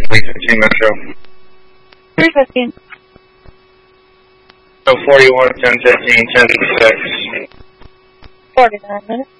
315 Metro. 315. So 41, 1015, 10 6. 49 minutes.